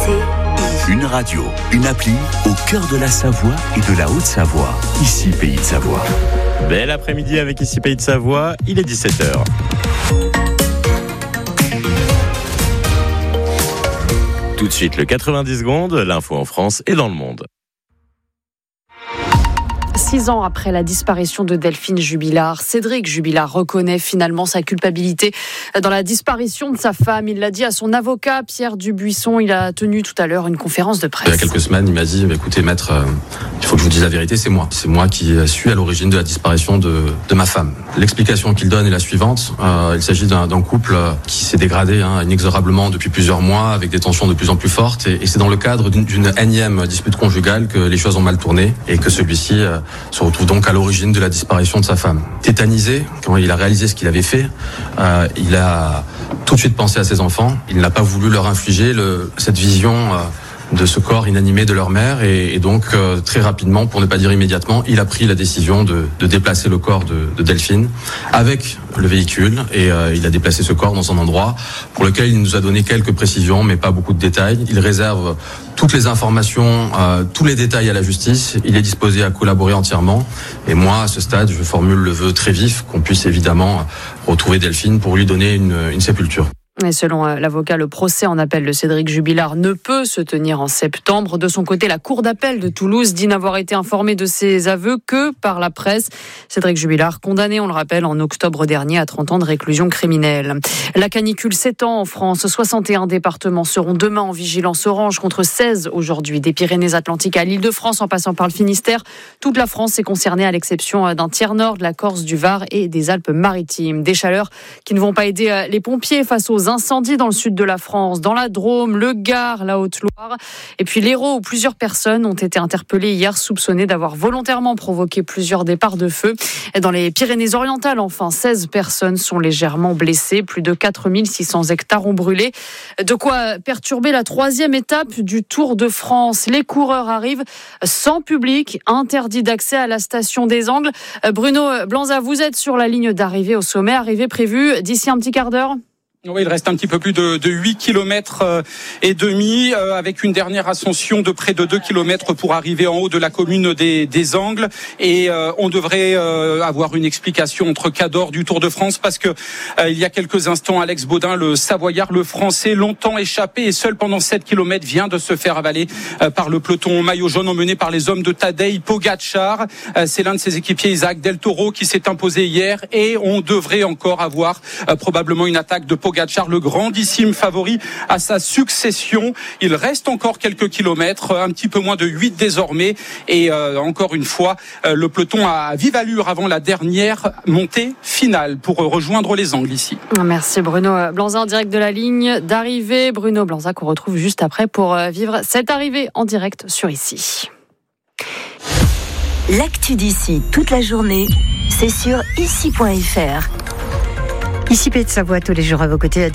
Une radio, une appli au cœur de la Savoie et de la Haute-Savoie. Ici, Pays de Savoie. Bel après-midi avec Ici Pays de Savoie, il est 17h. Tout de suite, le 90 secondes, l'info en France et dans le monde. 6 ans après la disparition de Delphine Jubilard, Cédric Jubilard reconnaît finalement sa culpabilité dans la disparition de sa femme. Il l'a dit à son avocat, Pierre Dubuisson. Il a tenu tout à l'heure une conférence de presse. Il y a quelques semaines, il m'a dit, écoutez maître, il faut que je vous dise la vérité, c'est moi. C'est moi qui suis à l'origine de la disparition de ma femme. L'explication qu'il donne est la suivante. Il s'agit d'un couple qui s'est dégradé inexorablement depuis plusieurs mois, avec des tensions de plus en plus fortes. Et c'est dans le cadre d'une énième dispute conjugale que les choses ont mal tourné et que celui-ci se retrouve donc à l'origine de la disparition de sa femme. Tétanisé, quand il a réalisé ce qu'il avait fait, il a tout de suite pensé à ses enfants. Il n'a pas voulu leur infliger cette vision de ce corps inanimé de leur mère et donc très rapidement, pour ne pas dire immédiatement, il a pris la décision de déplacer le corps de Delphine avec le véhicule et il a déplacé ce corps dans un endroit pour lequel il nous a donné quelques précisions mais pas beaucoup de détails. Il réserve toutes les informations, tous les détails à la justice. Il est disposé à collaborer entièrement et moi à ce stade je formule le vœu très vif qu'on puisse évidemment retrouver Delphine pour lui donner une sépulture. Et selon l'avocat, le procès en appel de Cédric Jubilard ne peut se tenir en septembre. De son côté, la cour d'appel de Toulouse dit n'avoir été informée de ses aveux que par la presse. Cédric Jubilard, condamné, on le rappelle, en octobre dernier à 30 ans de réclusion criminelle. La canicule s'étend en France. 61 départements seront demain en vigilance orange contre 16 aujourd'hui. Des Pyrénées-Atlantiques à l'Île-de-France en passant par le Finistère. Toute la France est concernée à l'exception d'un tiers nord, de la Corse, du Var et des Alpes-Maritimes. Des chaleurs qui ne vont pas aider les pompiers face aux incendies dans le sud de la France, dans la Drôme, le Gard, la Haute-Loire. Et puis l'Hérault où plusieurs personnes ont été interpellées hier, soupçonnées d'avoir volontairement provoqué plusieurs départs de feu. Et dans les Pyrénées-Orientales, enfin, 16 personnes sont légèrement blessées. Plus de 4600 hectares ont brûlé. De quoi perturber la 3e étape du Tour de France. Les coureurs arrivent sans public, interdit d'accès à la station des Angles. Bruno Blanza, vous êtes sur la ligne d'arrivée au sommet, arrivée prévue d'ici un petit quart d'heure. Oui, il reste un petit peu plus de 8 km et demi avec une dernière ascension de près de 2 km pour arriver en haut de la commune des Angles et on devrait avoir une explication entre Cador du Tour de France parce que il y a quelques instants Alex Baudin, le Savoyard, le Français, longtemps échappé et seul pendant 7 km vient de se faire avaler par le peloton maillot jaune emmené par les hommes de Tadej Pogačar. C'est l'un de ses équipiers, Isaac Del Toro, qui s'est imposé hier et on devrait encore avoir probablement une attaque de Pogačar, le grandissime favori à sa succession. Il reste encore quelques kilomètres, un petit peu moins de 8 désormais. Et encore une fois, le peloton à vive allure avant la dernière montée finale pour rejoindre les Angles ici. Merci Bruno Blanza en direct de la ligne d'arrivée. Bruno Blanza qu'on retrouve juste après pour vivre cette arrivée en direct sur Ici. L'actu d'ici toute la journée, c'est sur ici.fr. Ici Pays de Savoie tous les jours à vos côtés.